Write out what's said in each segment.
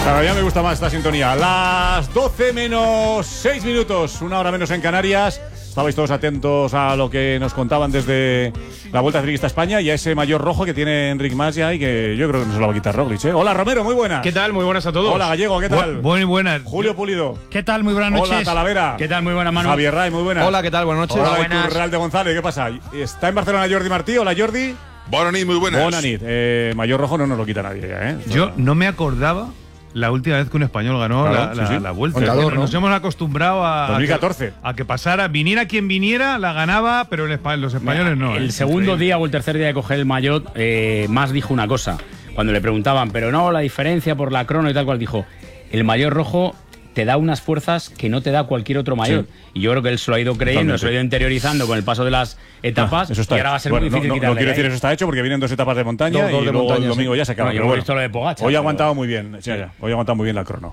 Cada día me gusta más esta sintonía. Las 12 menos 6 minutos, una hora menos en Canarias. Estabais todos atentos a lo que nos contaban desde la Vuelta Ciclista a España y a ese mayor rojo que tiene Enric Mas ya y que yo creo que no se lo va a quitar Roglic, ¿eh? Hola Romero, muy buenas. ¿Qué tal? Muy buenas a todos. Hola Gallego, ¿qué tal? Muy buenas. Julio Pulido. ¿Qué tal? Muy buenas noches. Hola Talavera. ¿Qué tal? Muy buenas, Manu. Javier Ray, muy buenas. Hola, ¿qué tal? Buenas noches. Hola, buenas. Real de González, ¿qué pasa? Está en Barcelona Jordi Martí. Hola Jordi. Bona nit, muy buenas. Bona nit. Mayor rojo no nos lo quita nadie ya, ¿eh? Yo no me acordaba la última vez que un español ganó Claro, la Vuelta. Contador, ¿no? Nos hemos acostumbrado a 2014. a que pasara, viniera quien viniera, la ganaba, pero los españoles no. El segundo día o el tercer día de coger el maillot, Mas dijo una cosa. Cuando le preguntaban, pero no, la diferencia por la crono y tal cual, dijo, el maillot rojo te da unas fuerzas que no te da cualquier otro maillot. Sí. Y yo creo que él se lo ha ido creyendo, se lo ha ido interiorizando con el paso de las etapas. Eso está y ahora va a ser muy difícil quitarle. No quiero decir eso está hecho porque vienen 2 etapas de montaña y luego el domingo ya se acaba. Yo he visto lo de Pogačar. Hoy ha aguantado muy bien. Sí, hoy ha aguantado muy bien la crono.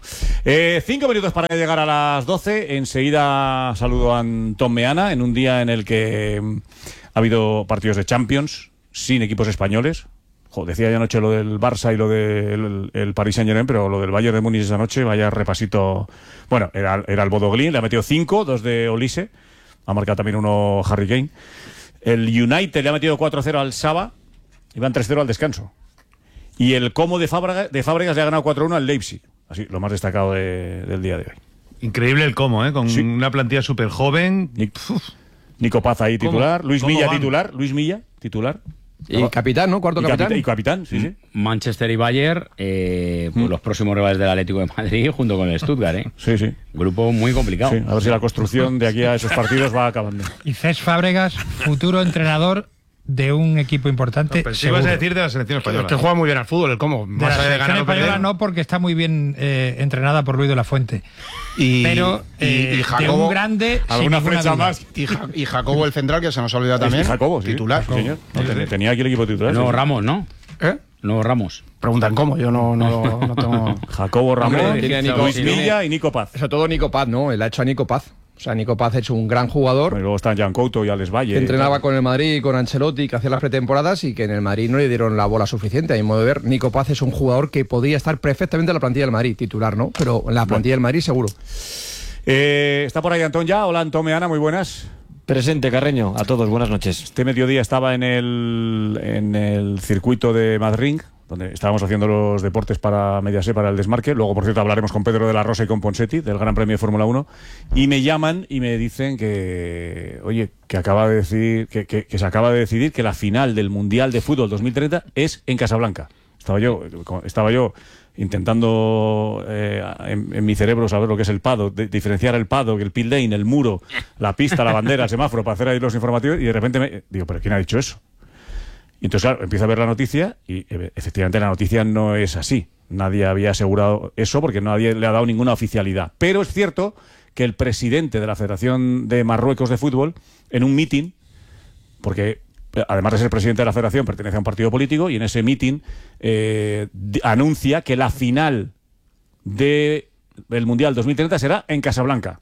5 minutos para llegar a las 12. Enseguida saludo a Antón Meana en un día en el que ha habido partidos de Champions sin equipos españoles. Decía yo anoche lo del Barça y lo del Paris Saint-Germain, pero lo del Bayern de Múnich esa noche, vaya repasito. Bueno, era el Bodo Glimt, le ha metido 5, 2 de Olise, ha marcado también uno Harry Kane. El United le ha metido 4-0 al Saba, y van 3-0 al descanso. Y el Como de Fábregas le ha ganado 4-1 al Leipzig. Así, lo más destacado del día de hoy. Increíble el Como, con una plantilla súper joven. Nico Paz ahí titular, Luis Milla titular. Y capitán, ¿no? Cuarto capitán. Y capitán, sí. Manchester y Bayern, los próximos rivales del Atlético de Madrid junto con el Stuttgart, Sí. Grupo muy complicado. Sí, a ver si la construcción de aquí a esos partidos va acabando. Y Cesc Fábregas, futuro entrenador de un equipo importante. No, si vas a decir de la selección española. Es que juega muy bien al fútbol, el Como. De la selección española no, porque está muy bien entrenada por Luis de la Fuente. Pero Jacobo, de un grande. ¿Alguna flecha más? Y Jacobo, el central, que se nos ha olvidado también. Jacobo, sí. Titular. Sí, señor. Tenía aquí el equipo titular. No, Ramos, ¿no? No, Ramos. Preguntan cómo, yo no tengo. Jacobo Ramos, Luis Milla y Nico Paz. Sobre todo Nico Paz, ¿no? Él ha hecho a Nico Paz. O sea, Nico Paz ha hecho un gran jugador. Bueno, luego están Jan Couto y Alex Valle. Que entrenaba con el Madrid y con Ancelotti, que hacía las pretemporadas y que en el Madrid no le dieron la bola suficiente. A mi modo de ver, Nico Paz es un jugador que podía estar perfectamente en la plantilla del Madrid, titular, ¿no? Pero en la plantilla del Madrid seguro. Está por ahí Antón ya. Hola Antón Meana, muy buenas. Presente, Carreño. A todos, buenas noches. Este mediodía estaba en el circuito de Madrid, donde estábamos haciendo los deportes para Mediaset, para el desmarque. Luego, por cierto, hablaremos con Pedro de la Rosa y con Ponseti, del Gran Premio de Fórmula 1. Y me llaman y me dicen que, oye, que acaba de decir, que se acaba de decidir que la final del Mundial de Fútbol 2030 es en Casablanca. Estaba yo intentando en mi cerebro saber lo que es el paddock, diferenciar el paddock, el pit lane, el muro, la pista, la bandera, el semáforo, para hacer ahí los informativos, y de repente digo, ¿pero quién ha dicho eso? Y entonces, claro, empiezo a ver la noticia y efectivamente la noticia no es así. Nadie había asegurado eso porque nadie le ha dado ninguna oficialidad. Pero es cierto que el presidente de la Federación de Marruecos de Fútbol, en un mitin, porque además de ser presidente de la Federación, pertenece a un partido político, y en ese mitin anuncia que la final del Mundial 2030 será en Casablanca.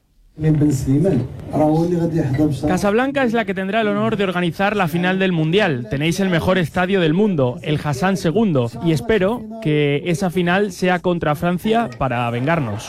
Casablanca es la que tendrá el honor de organizar la final del Mundial. Tenéis el mejor estadio del mundo, el Hassan II, y espero que esa final sea contra Francia para vengarnos.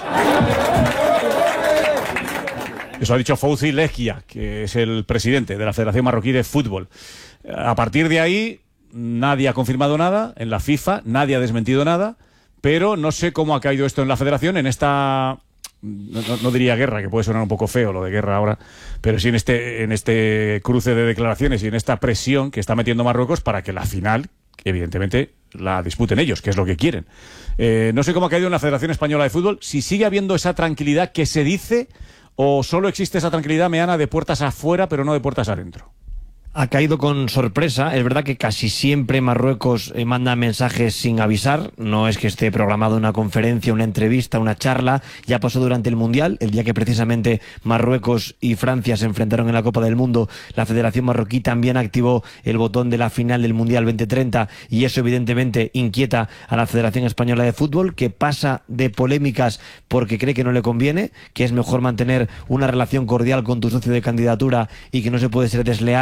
Eso ha dicho Fouzi Leghia, que es el presidente de la Federación Marroquí de Fútbol. A partir de ahí, nadie ha confirmado nada en la FIFA, nadie ha desmentido nada, pero no sé cómo ha caído esto en la Federación, en esta... No diría guerra, que puede sonar un poco feo lo de guerra ahora, pero sí en este cruce de declaraciones y en esta presión que está metiendo Marruecos para que la final, evidentemente, la disputen ellos, que es lo que quieren. No sé cómo ha caído en la Federación Española de Fútbol, si sigue habiendo esa tranquilidad que se dice, o solo existe esa tranquilidad, Meana, de puertas afuera, pero no de puertas adentro. Ha caído con sorpresa. Es verdad que casi siempre Marruecos manda mensajes sin avisar. No es que esté programado una conferencia, una entrevista, una charla. Ya pasó durante el Mundial, el día que precisamente Marruecos y Francia se enfrentaron en la Copa del Mundo. La Federación Marroquí también activó el botón de la final del Mundial 2030 y eso evidentemente inquieta a la Federación Española de Fútbol, que pasa de polémicas porque cree que no le conviene, que es mejor mantener una relación cordial con tu socio de candidatura y que no se puede ser desleal con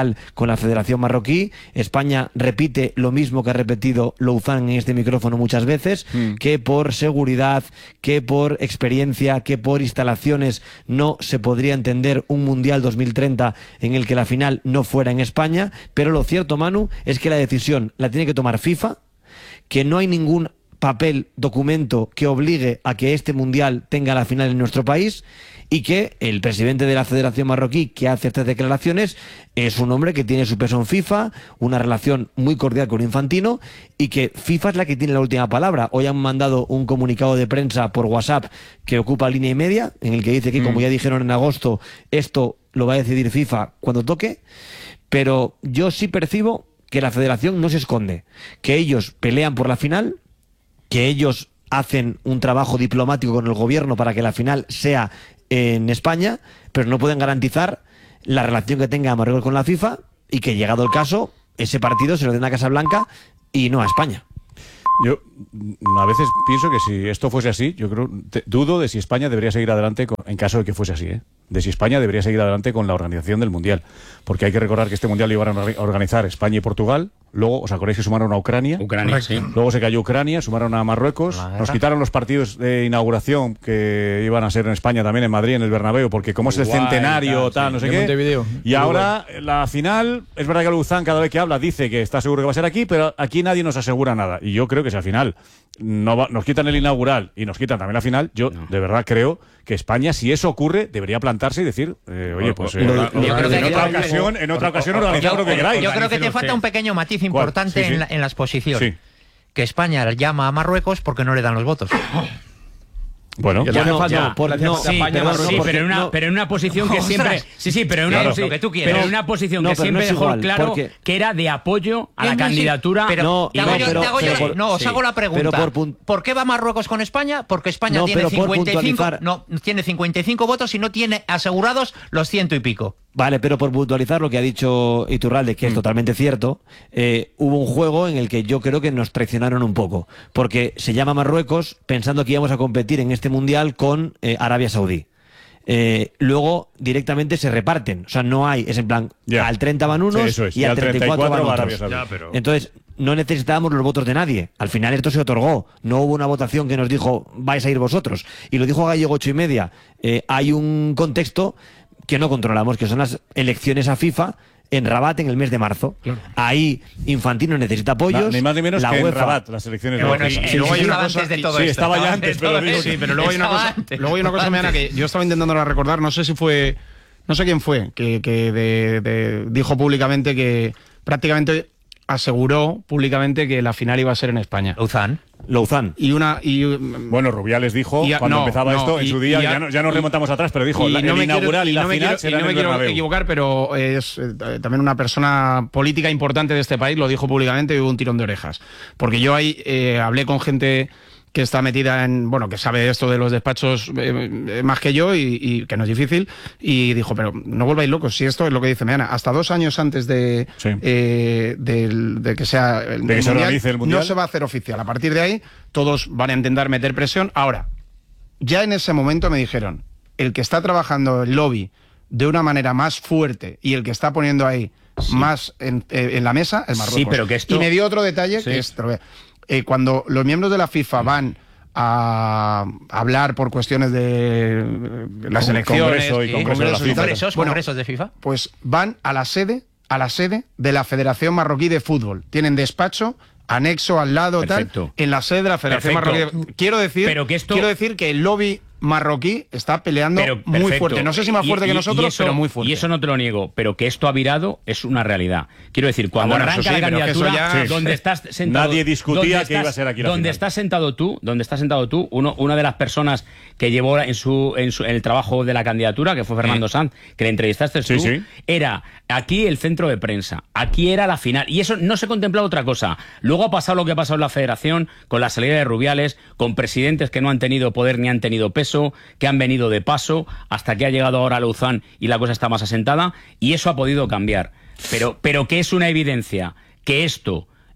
con la Federación Marroquí. España repite lo mismo que ha repetido Louzán en este micrófono muchas veces, que por seguridad, que por experiencia, que por instalaciones no se podría entender un Mundial 2030 en el que la final no fuera en España. Pero lo cierto, Manu, es que la decisión la tiene que tomar FIFA, que no hay ningún papel, documento que obligue a que este Mundial tenga la final en nuestro país, y que el presidente de la Federación Marroquí, que hace estas declaraciones, es un hombre que tiene su peso en FIFA, una relación muy cordial con Infantino, y que FIFA es la que tiene la última palabra. Hoy han mandado un comunicado de prensa por WhatsApp que ocupa línea y media, en el que dice que, como ya dijeron en agosto, esto lo va a decidir FIFA cuando toque, pero yo sí percibo que la Federación no se esconde, que ellos pelean por la final, que ellos hacen un trabajo diplomático con el gobierno para que la final sea en España, pero no pueden garantizar la relación que tenga Marruecos con la FIFA, y que, llegado el caso, ese partido se lo den a Casablanca y no a España. Yo a veces pienso que si esto fuese así, yo creo, dudo de si España debería seguir adelante en caso de que fuese así, de si España debería seguir adelante con la organización del Mundial, porque hay que recordar que este Mundial lo iban a organizar España y Portugal. Luego, ¿os acordáis que sumaron a Ucrania? Sí. Luego se cayó Ucrania, sumaron a Marruecos, nos quitaron los partidos de inauguración que iban a ser en España también, en Madrid, en el Bernabéu, porque como es el centenario, tal, no sé qué. Y ahora la final, es verdad que Louzán cada vez que habla dice que está seguro que va a ser aquí, pero aquí nadie nos asegura nada. Y yo creo que si al final nos quitan el inaugural y nos quitan también la final, yo de verdad creo que España, si eso ocurre, debería plantarse y decir, oye, pues en otra ocasión organizad lo que queráis. Yo creo que te falta un pequeño matiz importante en la exposición. Sí. Que España llama a Marruecos porque no le dan los votos. Bueno, pero en una posición que siempre pero en una posición que siempre dejó claro que era de apoyo a la candidatura. Os hago la pregunta. ¿Por qué va Marruecos con España? Porque España tiene 55 votos y no tiene asegurados los 100 y pico. Vale, pero por puntualizar lo que ha dicho Iturralde, que es totalmente cierto, hubo un juego en el que yo creo que nos traicionaron un poco, porque se llama Marruecos pensando que íbamos a competir en este Mundial con Arabia Saudí. Luego directamente se reparten, o sea, no hay, es en plan, al 30 van unos y al 34 van otros. Entonces, no necesitábamos los votos de nadie. Al final esto se otorgó. No hubo una votación que nos dijo, vais a ir vosotros. Y lo dijo Gallego 8:30. Hay un contexto que no controlamos, que son las elecciones a FIFA en Rabat en el mes de marzo. Claro. Ahí Infantino necesita apoyos. Ni más ni menos la que UEFA, en Rabat, las elecciones de bueno, y luego hay una cosa antes de todo sí, esto. estaba ya antes, pero digo, sí, pero luego hay una cosa, Meana, que yo estaba intentando recordar, no sé si fue, no sé quién fue, que dijo públicamente que prácticamente aseguró públicamente que la final iba a ser en España. Louzán. Bueno, Rubiales dijo cuando empezaba esto, en su día, ya nos remontamos atrás, pero dijo, el inaugural y la final será en el Bernabéu. No me quiero equivocar, pero es también una persona política importante de este país, lo dijo públicamente y hubo un tirón de orejas. Porque yo ahí hablé con gente que está metida en, bueno, que sabe esto de los despachos más que yo y que no es difícil, y dijo, pero no volváis locos, si esto es lo que dice Meana, hasta 2 años antes de que sea el mundial, no se va a hacer oficial. A partir de ahí, todos van a intentar meter presión. Ahora, ya en ese momento me dijeron, el que está trabajando el lobby de una manera más fuerte y el que está poniendo ahí más en la mesa es Marruecos. Sí, pero que esto... Y me dio otro detalle, que es... cuando los miembros de la FIFA van a hablar por cuestiones de las elecciones, congresos de FIFA, pues van a la sede de la Federación Marroquí de Fútbol. Tienen despacho, anexo al lado, en la sede de la Federación Marroquí. Quiero decir que el lobby marroquí está peleando muy fuerte. No sé si más fuerte que nosotros, pero muy fuerte. Y eso no te lo niego, pero que esto ha virado es una realidad. Quiero decir, cuando arranca la candidatura, donde estás sentado... Nadie discutía que iba a ser aquí la donde final. Estás sentado tú, una de las personas que llevó en el trabajo de la candidatura, que fue Fernando Sanz, que le entrevistaste tú, era aquí el centro de prensa, aquí era la final, y eso no se contemplaba otra cosa. Luego ha pasado lo que ha pasado en la Federación, con la salida de Rubiales, con presidentes que no han tenido poder ni han tenido peso, que han venido de paso, hasta que ha llegado ahora Louzán y la cosa está más asentada, y eso ha podido cambiar. Pero que es una evidencia que esto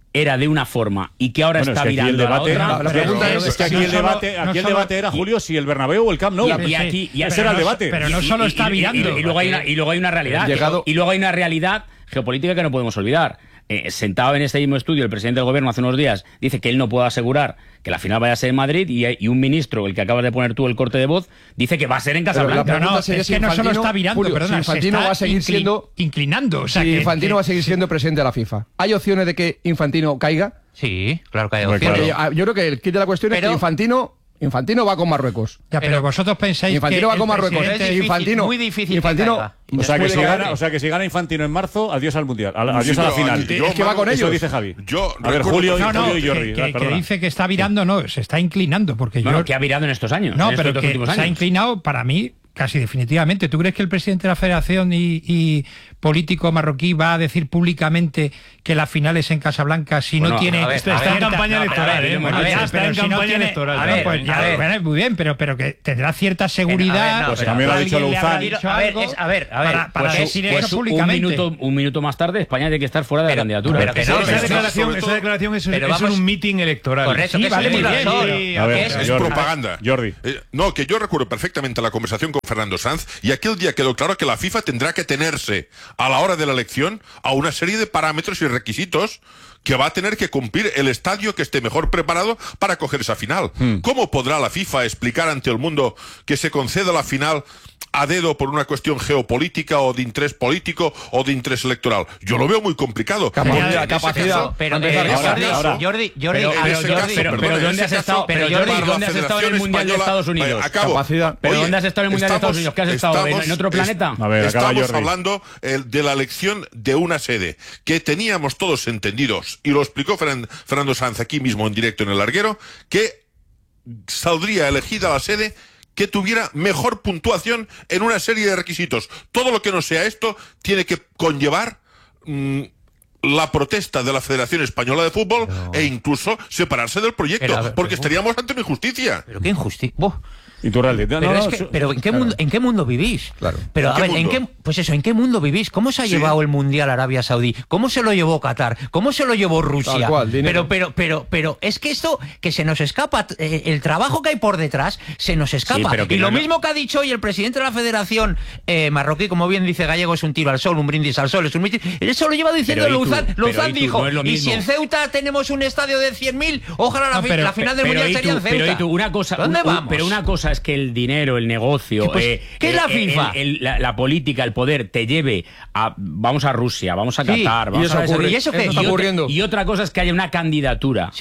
era de una forma y que ahora está virando a la otra. La pregunta es que aquí el debate era, Julio, si el Bernabéu o el Camp Nou. Y ese era el debate. Pero no solo está virando. Y luego hay una realidad. Y luego hay una realidad geopolítica que no podemos olvidar. Sentado en este mismo estudio, el presidente del gobierno hace unos días dice que él no puede asegurar que la final vaya a ser en Madrid y un ministro, el que acabas de poner tú el corte de voz, dice que va a ser en Casablanca. No, es que no solo está virando, Julio, perdona, si Infantino va a seguir siendo inclinando. O sea, si Infantino va a seguir siendo presidente de la FIFA, ¿hay opciones de que Infantino caiga? Sí, claro que hay opciones. Yo creo que el kit de la cuestión es que Infantino va con Marruecos. Ya, pero vosotros pensáis Infantino que va con Marruecos. Infantino, muy difícil. Infantino, o sea que si gana Infantino en marzo, adiós al Mundial, adiós a la final. Es que va con ellos. Eso dice Javi. A ver, Julio y Jordi. Que dice que está virando, no, se está inclinando. Porque que ha virado en estos años. No, pero que se ha inclinado para mí casi definitivamente. ¿Tú crees que el presidente de la Federación y político marroquí va a decir públicamente que la final es en Casablanca si no tiene... Está en campaña electoral, Está en campaña electoral. Muy bien, pero que tendrá cierta seguridad. Pues también lo ha dicho Louzán. A ver. Para decir eso públicamente. Un minuto más tarde, España tiene que estar fuera de la candidatura. Esa declaración es un meeting electoral. Correcto, sí, vale, muy bien. Es propaganda. Jordi. No, que yo recuerdo perfectamente la conversación con Fernando Sanz y aquel día quedó claro que la FIFA tendrá que tenerse a la hora de la elección a una serie de parámetros y requisitos que va a tener que cumplir el estadio que esté mejor preparado para coger esa final. ¿Cómo podrá la FIFA explicar ante el mundo que se conceda la final a dedo por una cuestión geopolítica o de interés político o de interés electoral? Yo lo veo muy complicado. Capacidad. Pero Jordi, ¿dónde has estado? ¿Dónde has estado en el Mundial de Estados Unidos? ¿Pero dónde has estado en el Mundial de Estados Unidos? ¿Qué has estado? ¿En otro planeta? Estamos hablando de la elección de una sede que teníamos todos entendidos, y lo explicó Fernando Sanz aquí mismo en directo en El Larguero, que saldría elegida la sede que tuviera mejor puntuación en una serie de requisitos. Todo lo que no sea esto tiene que conllevar la protesta de la Federación Española de Fútbol e incluso separarse del proyecto, porque estaríamos ante una injusticia. ¿Pero qué injusticia? Pero ¿en qué mundo vivís? Claro. Pero a ver, ¿en qué mundo vivís? ¿Cómo se ha llevado el Mundial a Arabia Saudí? ¿Cómo se lo llevó Qatar? ¿Cómo se lo llevó Rusia? Tal cual, pero es que esto que se nos escapa, el trabajo que hay por detrás se nos escapa. Y lo mismo que ha dicho hoy el presidente de la Federación marroquí, como bien dice Gallego, es un tiro al sol, un brindis al sol, es un mitin. Eso lo lleva diciendo Louzán dijo, y si en Ceuta tenemos un estadio de 100.000, ojalá la final del Mundial sería en Ceuta. ¿Dónde vamos? Pero una cosa es que el dinero, el negocio, ¿qué es la FIFA? La política, el poder te lleve a vamos a Rusia, vamos a Qatar, vamos a ¿Y eso qué está ocurriendo? Y otra cosa es que haya una candidatura,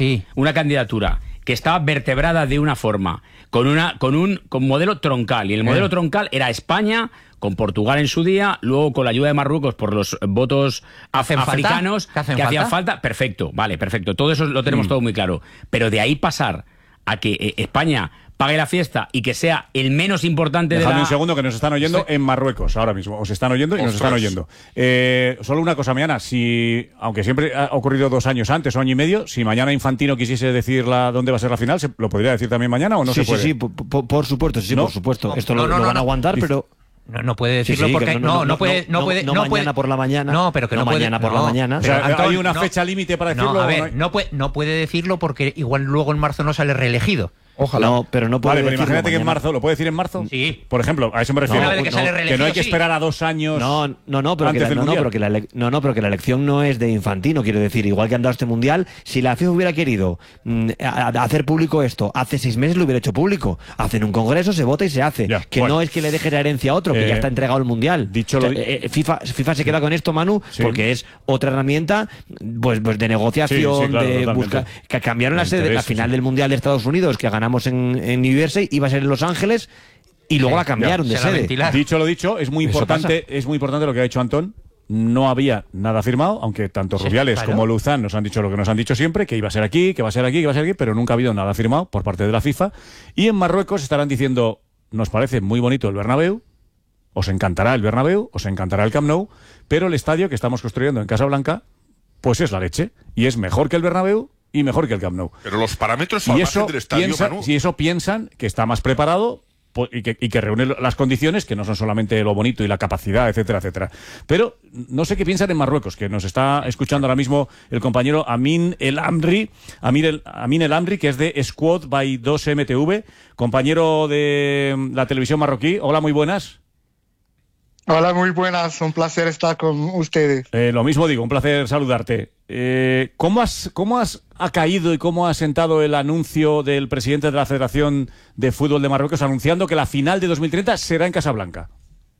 que estaba vertebrada de una forma, con un modelo troncal, y el modelo troncal era España con Portugal en su día, luego con la ayuda de Marruecos por los votos africanos que hacían falta. Perfecto, todo eso lo tenemos todo muy claro, pero de ahí pasar a que España pague la fiesta y que sea el menos importante de un segundo, que nos están oyendo en Marruecos ahora mismo. Os están oyendo y nos están oyendo. Solo una cosa, mañana, aunque siempre ha ocurrido 2 años antes o año y medio, si mañana Infantino quisiese decir dónde va a ser la final, ¿lo podría decir también mañana o no se puede? Sí, por supuesto, por supuesto. Esto lo van a aguantar, pero... No puede decirlo porque no puede mañana por la mañana. No, pero que no puede, mañana por la mañana. O sea, ¿hay una fecha límite para decirlo? No puede decirlo porque igual luego en marzo no sale reelegido. Ojalá. No, pero no puede. Vale, pero imagínate que en marzo, ¿lo puede decir en marzo? Sí. Por ejemplo, a eso me refiero. Que no hay que esperar a 2 años. Pero que la elección no es de Infantino, quiero decir, igual que han dado este mundial, si la FIFA hubiera querido hacer público esto, hace 6 meses lo hubiera hecho público. Hacen un congreso, se vota y se hace. No es que le deje la herencia a otro, que ya está entregado el mundial. FIFA se queda con esto, Manu, porque es otra herramienta pues de negociación, de buscar. Que cambiaron la sede, la final del mundial de Estados Unidos, que ganamos en New Jersey, iba a ser en Los Ángeles y luego la cambiaron de sede. Dicho lo dicho, es muy importante lo que ha dicho Antón. No había nada firmado, aunque tanto Rubiales como Louzán nos han dicho lo que nos han dicho siempre, que iba a ser aquí, que va a ser aquí, que va a ser aquí, pero nunca ha habido nada firmado por parte de la FIFA. Y en Marruecos estarán diciendo, nos parece muy bonito el Bernabéu, os encantará el Bernabéu, os encantará el Camp Nou, pero el estadio que estamos construyendo en Casablanca, pues es la leche, y es mejor que el Bernabéu y mejor que el Camp Nou. Pero los parámetros son del estadio, si eso piensan que está más preparado y que reúne las condiciones, que no son solamente lo bonito y la capacidad, etcétera, etcétera. Pero no sé qué piensan en Marruecos, que nos está escuchando ahora mismo el compañero Amin El Amri, que es de Squad by 2MTV, compañero de la televisión marroquí. Hola, muy buenas. Hola, muy buenas. Un placer estar con ustedes. Lo mismo digo, un placer saludarte. ¿Cómo ha caído y cómo ha sentado el anuncio del presidente de la Federación de Fútbol de Marruecos anunciando que la final de 2030 será en Casablanca?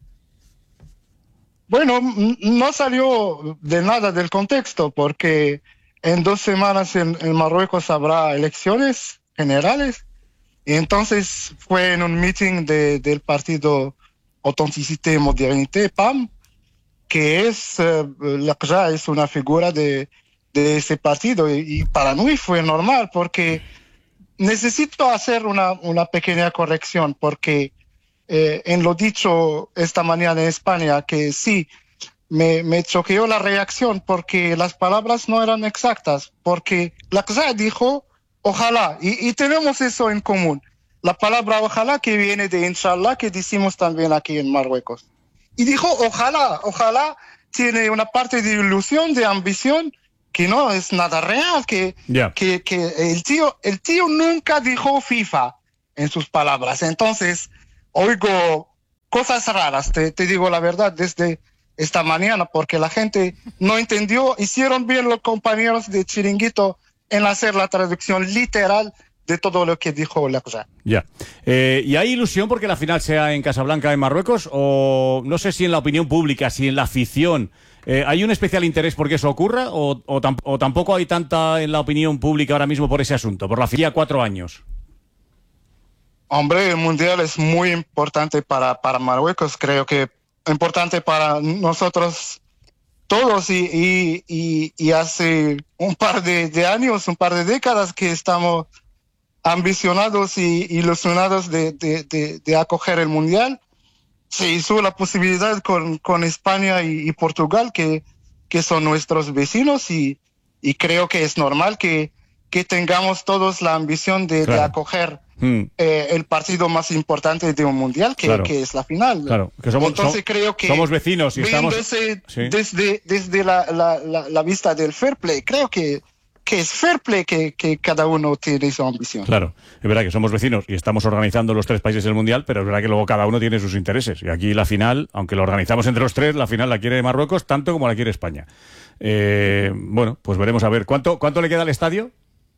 Bueno, no salió de nada del contexto, porque en 2 semanas en Marruecos habrá elecciones generales, y entonces fue en un meeting del partido Authenticité y Modernité, PAM, que es Lakja es una figura de ese partido, y para mí fue normal, porque necesito hacer una pequeña corrección, porque en lo dicho esta mañana en España, que sí, me choqueó la reacción, porque las palabras no eran exactas, porque Lakja dijo ojalá, y tenemos eso en común, la palabra ojalá, que viene de inshallah, que decimos también aquí en Marruecos. Y dijo ojalá tiene una parte de ilusión, de ambición, que no es nada real, que el tío nunca dijo FIFA en sus palabras. Entonces, oigo cosas raras, te digo la verdad, desde esta mañana, porque la gente no entendió. Hicieron bien los compañeros de Chiringuito en hacer la traducción literal de todo lo que dijo Lakja. Ya. ¿Y hay ilusión porque la final sea en Casablanca, en Marruecos? O no sé si en la opinión pública, si en la afición, ¿hay un especial interés porque eso ocurra? ¿O tampoco hay tanta en la opinión pública ahora mismo por ese asunto, por la final 4 años? Hombre, el Mundial es muy importante para Marruecos. Creo que importante para nosotros todos, y hace un par de años, un par de décadas que estamos ambicionados y ilusionados de acoger el Mundial. Se hizo la posibilidad con España y Portugal, que son nuestros vecinos, y creo que es normal que tengamos todos la ambición de acoger el partido más importante de un Mundial, que es la final. Claro, que entonces creo que somos vecinos y estamos desde la vista del fair play, creo que es fair play que cada uno tiene su ambición. Claro, es verdad que somos vecinos y estamos organizando los 3 países del Mundial, pero es verdad que luego cada uno tiene sus intereses. Y aquí la final, aunque lo organizamos entre los 3, la final la quiere Marruecos tanto como la quiere España. Bueno, pues veremos a ver. ¿Cuánto le queda al estadio?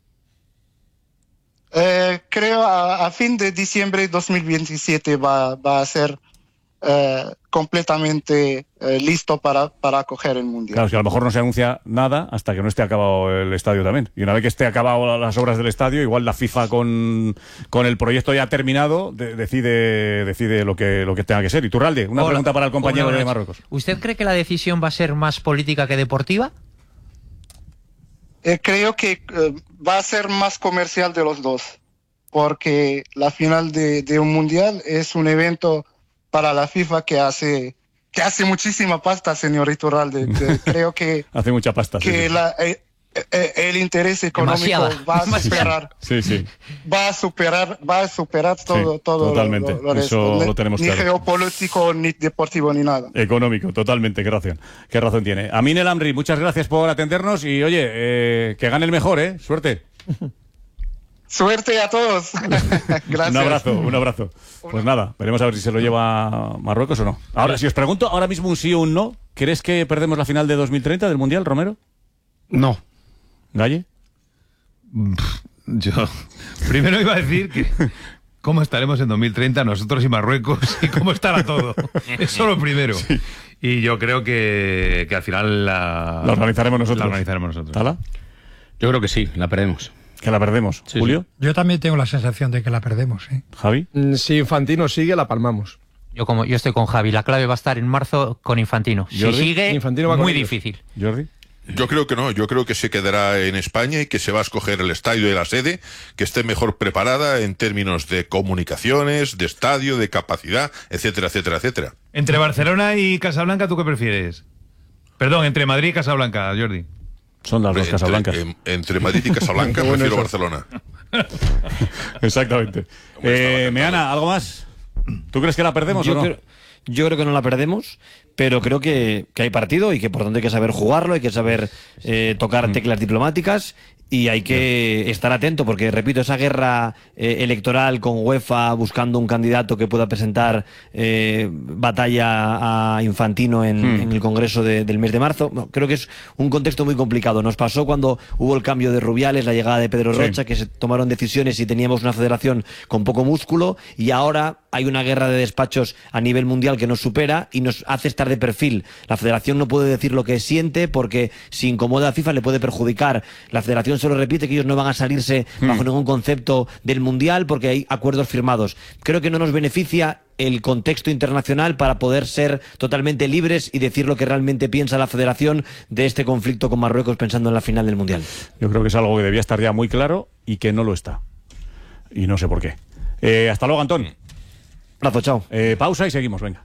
Creo a fin de diciembre de 2027 va a ser completamente listo para acoger el Mundial. Claro, es que a lo mejor no se anuncia nada hasta que no esté acabado el estadio también. Y una vez que esté acabado las obras del estadio, igual la FIFA con el proyecto ya terminado decide lo que tenga que ser. Iturralde, una pregunta para el compañero de Marruecos. ¿Usted cree que la decisión va a ser más política que deportiva? Creo que va a ser más comercial de los dos, porque la final de un Mundial es un evento para la FIFA que hace muchísima pasta, señor Iturralde. Creo que hace mucha pasta. Que sí. El interés económico va a superar todo. Totalmente. Eso lo tenemos claro. Ni geopolítico, ni deportivo, ni nada. Económico, totalmente. Qué razón tiene. Amin El Amri, muchas gracias por atendernos y oye, que gane el mejor, Suerte. Suerte a todos. Gracias. Un abrazo. Pues nada, veremos a ver si se lo lleva Marruecos o no. Ahora, si os pregunto ahora mismo un sí o un no, ¿crees que perdemos la final de 2030 del Mundial, Romero? No. ¿Galle? Yo primero iba a decir que cómo estaremos en 2030 nosotros y Marruecos y cómo estará todo. Eso lo primero. Sí. Y yo creo que al final la organizaremos nosotros. ¿Tala? Yo creo que sí, la perdemos. ¿Que la perdemos? Sí, ¿Julio? Sí. Yo también tengo la sensación de que la perdemos. ¿Javi? Si Infantino sigue, la palmamos. Yo estoy con Javi. La clave va a estar en marzo con Infantino. ¿Jordi? Si sigue, Infantino va muy difícil. ¿Jordi? Yo creo que no, yo creo que se quedará en España y que se va a escoger el estadio y la sede que esté mejor preparada en términos de comunicaciones, de estadio, de capacidad, etcétera, etcétera, etcétera. Entre Barcelona y Casablanca, ¿tú qué prefieres? Perdón, entre Madrid y Casablanca, Jordi. Son las dos Casablancas. Entre Madrid y Casablanca prefiero Barcelona. Exactamente. Meana, ¿algo más? ¿Tú crees que la perdemos o no? Yo creo que no la perdemos, pero creo que hay partido y que por tanto hay que saber jugarlo, hay que saber tocar teclas diplomáticas y hay que estar atento porque, repito, esa guerra electoral con UEFA buscando un candidato que pueda presentar batalla a Infantino en el Congreso del mes de marzo, creo que es un contexto muy complicado. Nos pasó cuando hubo el cambio de Rubiales, la llegada de Pedro Rocha, que se tomaron decisiones y teníamos una federación con poco músculo, y ahora hay una guerra de despachos a nivel mundial que nos supera y nos hace estar de perfil. La federación no puede decir lo que siente porque si incomoda a FIFA le puede perjudicar. La federación solo repite que ellos no van a salirse bajo ningún concepto del mundial porque hay acuerdos firmados. Creo que no nos beneficia el contexto internacional para poder ser totalmente libres y decir lo que realmente piensa la federación de este conflicto con Marruecos pensando en la final del mundial. Yo creo que es algo que debía estar ya muy claro y que no lo está. Y no sé por qué. Hasta luego, Antón. Un abrazo, chao. Pausa y seguimos, venga.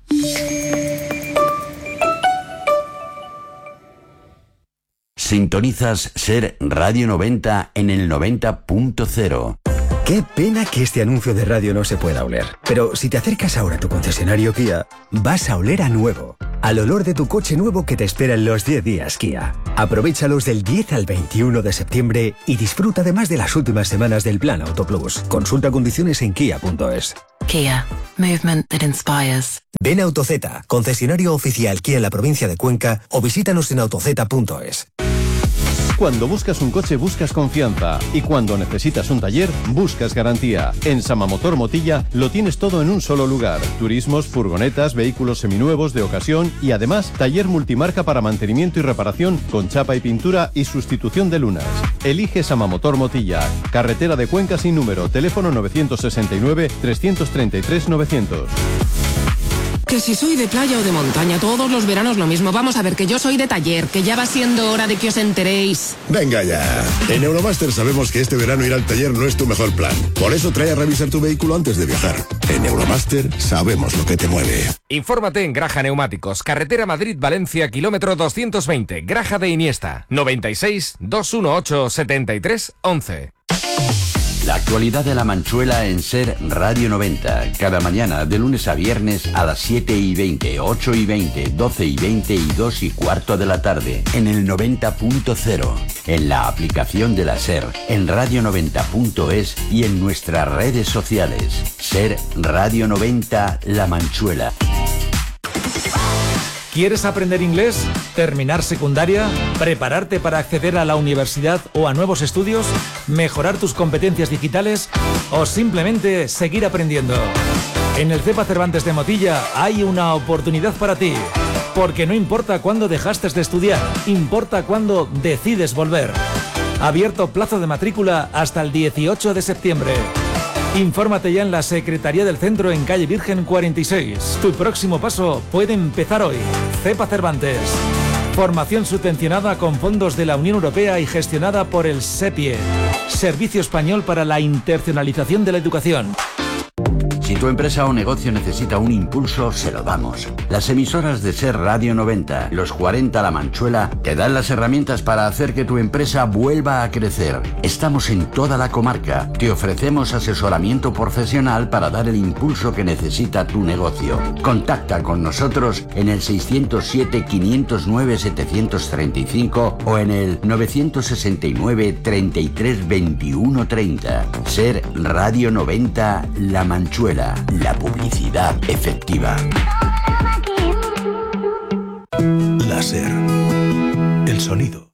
Sintonizas Ser Radio 90 en el 90.0. Qué pena que este anuncio de radio no se pueda oler. Pero si te acercas ahora a tu concesionario Kia, vas a oler a nuevo. Al olor de tu coche nuevo que te espera en los 10 días Kia. Aprovéchalos del 10 al 21 de septiembre y disfruta además de las últimas semanas del Plan Auto Plus. Consulta condiciones en kia.es. Kia. Movement that inspires. Ven a AutoZ, concesionario oficial Kia en la provincia de Cuenca, o visítanos en autoz.es. Cuando buscas un coche buscas confianza y cuando necesitas un taller buscas garantía. En Samamotor Motilla lo tienes todo en un solo lugar. Turismos, furgonetas, vehículos seminuevos de ocasión y además taller multimarca para mantenimiento y reparación con chapa y pintura y sustitución de lunas. Elige Samamotor Motilla. Carretera de Cuenca sin número. Teléfono 969 333 900. Que si soy de playa o de montaña, todos los veranos lo mismo. Vamos a ver, que yo soy de taller, que ya va siendo hora de que os enteréis. Venga ya. En Euromaster sabemos que este verano ir al taller no es tu mejor plan. Por eso trae a revisar tu vehículo antes de viajar. En Euromaster sabemos lo que te mueve. Infórmate en Graja Neumáticos, carretera Madrid-Valencia, kilómetro 220, Graja de Iniesta, 96 218 73 11. La actualidad de la Manchuela en Ser Radio 90. Cada mañana, de lunes a viernes, a las 7:20, 8:20, 12:20 y 2:15 de la tarde. En el 90.0. En la aplicación de la Ser. En radio90.es y en nuestras redes sociales. Ser Radio 90, La Manchuela. ¿Quieres aprender inglés? ¿Terminar secundaria? ¿Prepararte para acceder a la universidad o a nuevos estudios? ¿Mejorar tus competencias digitales? ¿O simplemente seguir aprendiendo? En el CEPA Cervantes de Motilla hay una oportunidad para ti. Porque no importa cuándo dejaste de estudiar, importa cuándo decides volver. Abierto plazo de matrícula hasta el 18 de septiembre. Infórmate ya en la Secretaría del Centro en calle Virgen 46. Tu próximo paso puede empezar hoy. CEPA Cervantes. Formación subvencionada con fondos de la Unión Europea y gestionada por el SEPIE. Servicio Español para la Internacionalización de la Educación. Si tu empresa o negocio necesita un impulso, se lo damos. Las emisoras de Ser Radio 90, los 40 La Manchuela, te dan las herramientas para hacer que tu empresa vuelva a crecer. Estamos en toda la comarca. Te ofrecemos asesoramiento profesional para dar el impulso que necesita tu negocio. Contacta con nosotros en el 607-509-735 o en el 969-332130. Ser Radio 90, La Manchuela. La publicidad efectiva. Láser. El sonido.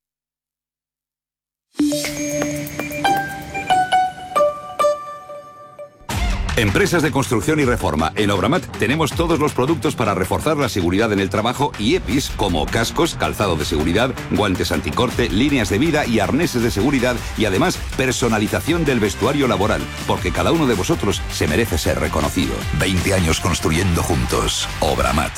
Empresas de construcción y reforma. En Obramat tenemos todos los productos para reforzar la seguridad en el trabajo y EPIs como cascos, calzado de seguridad, guantes anticorte, líneas de vida y arneses de seguridad y además personalización del vestuario laboral, porque cada uno de vosotros se merece ser reconocido. 20 años construyendo juntos. Obramat.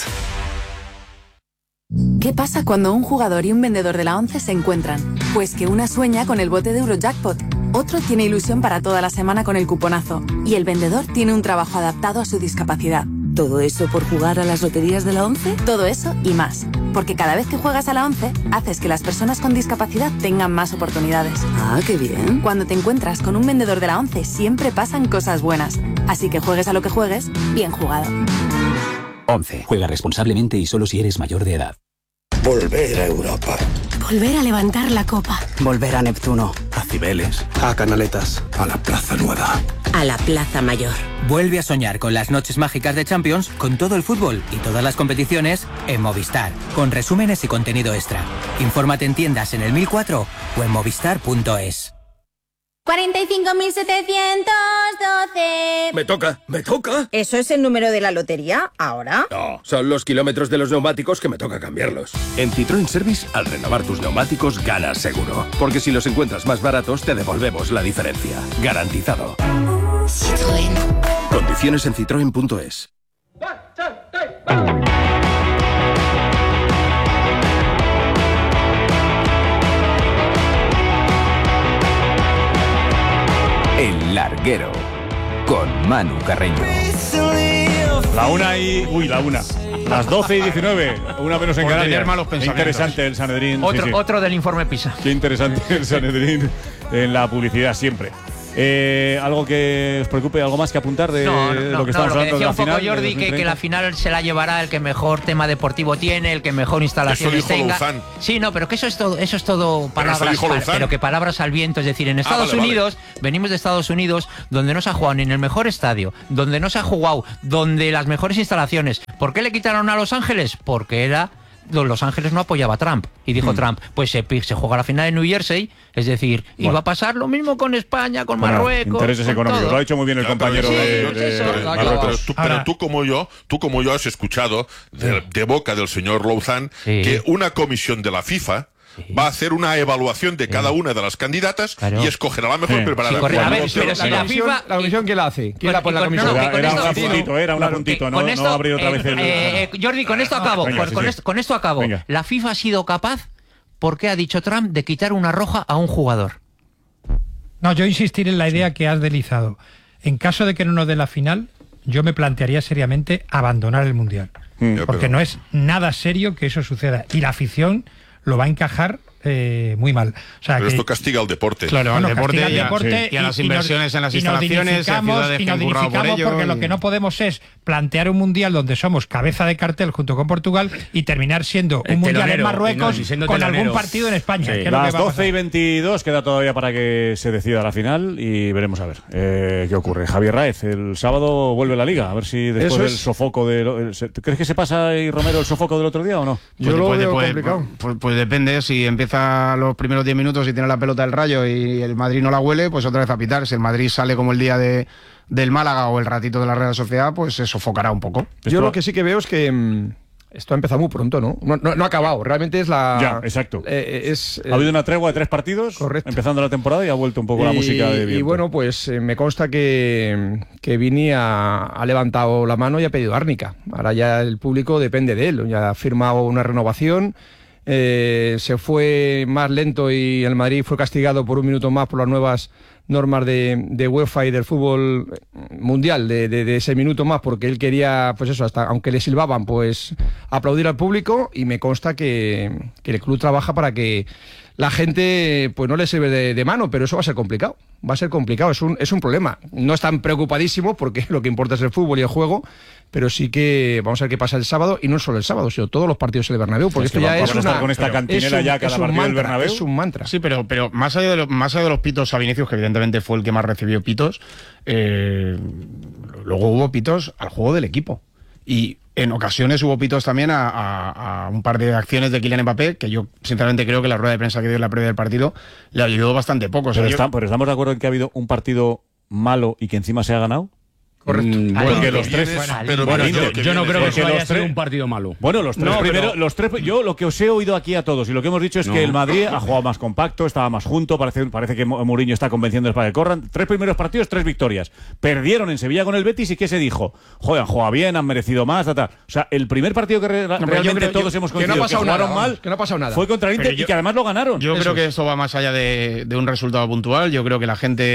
¿Qué pasa cuando un jugador y un vendedor de la 11 se encuentran? Pues que una sueña con el bote de Eurojackpot, otro tiene ilusión para toda la semana con el cuponazo y el vendedor tiene un trabajo adaptado a su discapacidad. ¿Todo eso por jugar a las loterías de la 11? Todo eso y más. Porque cada vez que juegas a la 11, haces que las personas con discapacidad tengan más oportunidades. Ah, qué bien. Cuando te encuentras con un vendedor de la 11, siempre pasan cosas buenas. Así que juegues a lo que juegues, bien jugado. 11. Juega responsablemente y solo si eres mayor de edad. Volver a Europa. Volver a levantar la copa. Volver a Neptuno. A Cibeles. A Canaletas. A la Plaza Nueva. A la Plaza Mayor. Vuelve a soñar con las noches mágicas de Champions, con todo el fútbol y todas las competiciones en Movistar, con resúmenes y contenido extra. Infórmate en tiendas en el 1004 o en movistar.es. 45.712. Me toca. ¿Eso es el número de la lotería? ¿Ahora? No, son los kilómetros de los neumáticos que me toca cambiarlos. En Citroën Service, al renovar tus neumáticos, ganas seguro. Porque si los encuentras más baratos, te devolvemos la diferencia. Garantizado. Citroën. Condiciones en citroen.es. El Larguero, con Manu Carreño. La 1 y... Uy, la 1. Las 12 y 19. Una menos en Por Canarias. tener malos pensamientos. Interesante el Sanedrín. Otro del informe PISA. Qué interesante el Sanedrín en la publicidad siempre. ¿Algo que os preocupe? ¿Algo más que apuntar de lo que estamos hablando de la final? Decía un poco Jordi que la final se la llevará el que mejor tema deportivo tiene, el que mejor instalaciones tenga. Luzán. Sí, no, pero que eso es todo palabras, pero que palabras al viento. Es decir, en Estados Unidos, venimos de Estados Unidos, donde no se ha jugado ni en el mejor estadio, donde no se ha jugado, donde las mejores instalaciones. ¿Por qué le quitaron a Los Ángeles? Porque Los Ángeles no apoyaba a Trump. Y dijo Trump, pues se juega la final en New Jersey, es decir, y va a pasar lo mismo con España, con Marruecos. Intereses económicos. Lo ha hecho muy bien el compañero de Marruecos. Pero tú como yo has escuchado de boca del señor Louzán que una comisión de la FIFA va a hacer una evaluación de cada una de las candidatas y escogerá la mejor preparada. A ver, pero si la FIFA... ¿La comisión quién la hace? ¿Quién la pone la comisión? Era un apuntito, no abrir otra vez el... Jordi, con esto acabo. Con esto acabo. La FIFA ha sido capaz, porque ha dicho Trump, de quitar una roja a un jugador. No, yo insistiré en la idea que has deslizado. En caso de que no nos dé la final, yo me plantearía seriamente abandonar el Mundial. Porque no es nada serio que eso suceda. Y la afición lo va a encajar muy mal. O sea, pero esto castiga al deporte. Claro, al deporte y a las inversiones en las instalaciones, y nos dignificamos porque lo que no podemos es plantear un mundial donde somos cabeza de cartel junto con Portugal y terminar siendo un mundial en Marruecos con algún partido en España. Sí. Las 12 y 22 queda todavía para que se decida la final y veremos a ver qué ocurre. Javier Raez, el sábado vuelve la Liga, a ver si después del sofoco ¿crees que se pasa y Romero el sofoco del otro día o no? Yo lo veo complicado. Pues depende, si empieza los primeros 10 minutos y tiene la pelota del Rayo y el Madrid no la huele, pues otra vez a pitar. Si el Madrid sale como el día del Málaga o el ratito de la Real Sociedad, pues se sofocará un poco. Yo lo que sí que veo es que esto ha empezado muy pronto, ¿no? No ha acabado, realmente es la... Ya, exacto. Ha habido una tregua de 3 partidos, correcto, empezando la temporada y ha vuelto un poco la música de viento. Y bueno, pues me consta que Vini ha levantado la mano y ha pedido árnica. Ahora ya el público depende de él, ya ha firmado una renovación. Se fue más lento y el Madrid fue castigado por un minuto más por las nuevas normas de UEFA y del fútbol mundial de ese minuto más, porque él quería, pues eso, hasta aunque le silbaban, pues aplaudir al público, y me consta que el club trabaja para que la gente pues no le sirve de mano, pero eso va a ser complicado. Va a ser complicado, es un problema. No están preocupadísimos porque lo que importa es el fútbol y el juego, pero sí que vamos a ver qué pasa el sábado, y no solo el sábado, sino todos los partidos en el Bernabéu, porque esto ya es con esta cantinela ya cada partido del Bernabéu. Es un mantra. Sí, pero más allá de los pitos a Vinicius, que evidentemente fue el que más recibió pitos, luego hubo pitos al juego del equipo. Y en ocasiones hubo pitos también a un par de acciones de Kylian Mbappé, que yo sinceramente creo que la rueda de prensa que dio en la previa del partido le ayudó bastante poco. Pero estamos de acuerdo en que ha habido un partido malo y que encima se ha ganado. Correcto. Porque los tres. Yo no creo que eso haya sido un partido malo. Bueno, los tres primeros. Yo lo que os he oído aquí a todos y lo que hemos dicho es que el Madrid ha jugado más compacto, estaba más junto. Parece que Mourinho está convenciendo para que corran. 3 primeros partidos, 3 victorias. Perdieron en Sevilla con el Betis y ¿qué se dijo? Joder, han jugado bien, han merecido más. O sea, el primer partido que realmente todos hemos coincidido que jugaron mal, que no ha pasado nada, fue contra el Inter y que además lo ganaron. Yo creo que esto va más allá de un resultado puntual. Yo creo que la gente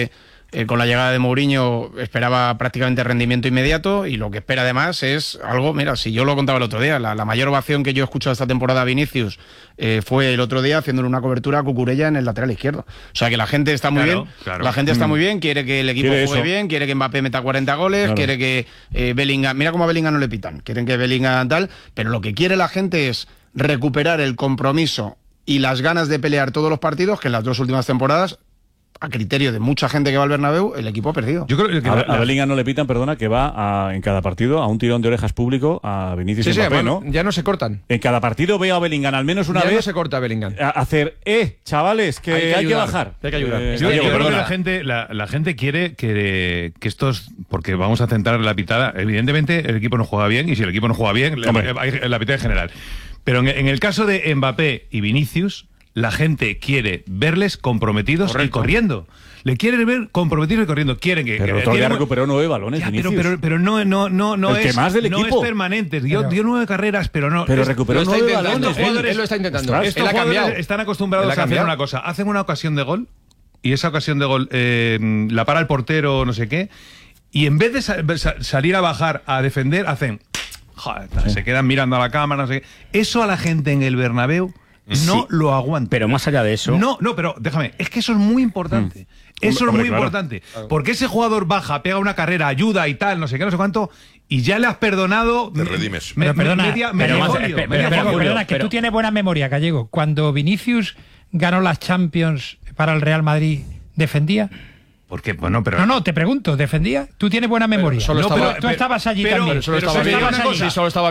con la llegada de Mourinho esperaba prácticamente rendimiento inmediato y lo que espera además es algo, mira, si yo lo contaba el otro día, la mayor ovación que yo he escuchado esta temporada a Vinicius fue el otro día haciéndole una cobertura a Cucurella en el lateral izquierdo. O sea que la gente está muy bien, la gente está muy bien, quiere que el equipo juegue bien, quiere que Mbappé meta 40 goles, quiere que Bellingham, mira cómo a Bellingham no le pitan, quieren que Bellingham tal, pero lo que quiere la gente es recuperar el compromiso y las ganas de pelear todos los partidos que en las 2 últimas temporadas, a criterio de mucha gente que va al Bernabéu, el equipo ha perdido. Yo creo que a Bellingham no le pitan, perdona, que va en cada partido a un tirón de orejas público a Vinicius y Mbappé, ¿no? Ya no se cortan. En cada partido veo a Bellingham al menos una vez. Ya no se corta a Bellingham. A hacer, chavales, que hay que bajar. Hay que ayudar. Yo creo que la gente quiere que estos, porque vamos a centrar la pitada, evidentemente el equipo no juega bien, y si el equipo no juega bien, la pitada en general. Pero en el caso de Mbappé y Vinicius, la gente quiere verles comprometidos y corriendo. Le quieren ver comprometidos y corriendo. Quieren que. Pero todavía recuperó 9 balones. Pero no el que más del equipo. No es permanente. Dio 9 carreras, pero no. Pero recuperó 9 balones. Él lo está intentando. Estos jugadores están acostumbrados a hacer una cosa. Hacen una ocasión de gol y esa ocasión de gol la para el portero, no sé qué. Y en vez de salir a bajar a defender, hacen. Joder, se quedan mirando a la cámara, no sé qué. Eso a la gente en el Bernabéu no lo aguanta. Pero más allá de eso... No, pero déjame, es que eso es muy importante. Eso es muy importante. Porque ese jugador baja, pega una carrera, ayuda y tal, no sé qué, no sé cuánto, y ya le has perdonado... Te redimes. Perdona, que tú tienes buena memoria, Gallego. Cuando Vinicius ganó las Champions para el Real Madrid, ¿defendía? Porque, bueno, pero... No, te pregunto, ¿defendía? Tú tienes buena memoria. Tú estabas allí también. Solo estaba